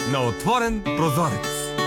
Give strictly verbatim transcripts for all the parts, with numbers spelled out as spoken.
на отворен прозорец.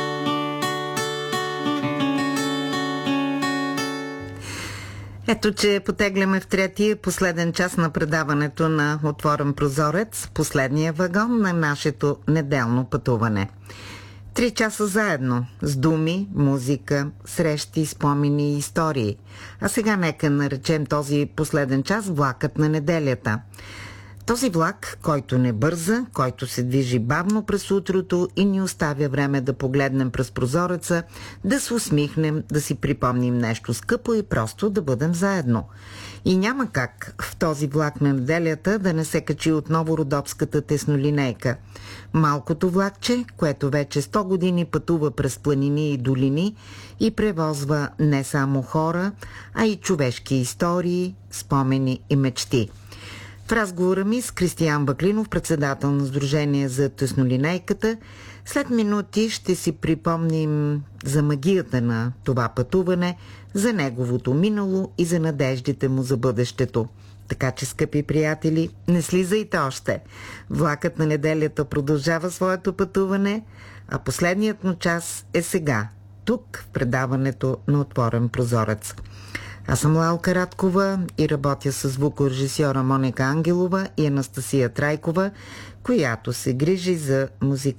Ето, че потегляме в третия последен час на предаването на Отворен прозорец, последния вагон на нашето неделно пътуване. Три часа заедно, с думи, музика, срещи, спомени и истории. А сега нека наречем този последен час влакът на неделята. Този влак, който не бърза, който се движи бавно през утрото и ни оставя време да погледнем през прозореца, да се усмихнем, да си припомним нещо скъпо и просто да бъдем заедно. И няма как в този влак на неделята да не се качи отново родопската теснолинейка. Малкото влакче, което вече сто години пътува през планини и долини и превозва не само хора, а и човешки истории, спомени и мечти. В разговора ми с Кристиян Баклинов, председател на Сдружение за теснолинейката, след минути ще си припомним за магията на това пътуване, за неговото минало и за надеждите му за бъдещето. Така че, скъпи приятели, не слизайте още. Влакът на неделята продължава своето пътуване, а последният му час е сега, тук в предаването на Отворен прозорец. Аз съм Лалка Радкова и работя с звукорежисьора Моника Ангелова и Анастасия Трайкова, която се грижи за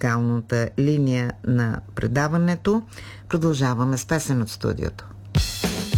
музикалната линия на предаването. Продължаваме с песен от студиото.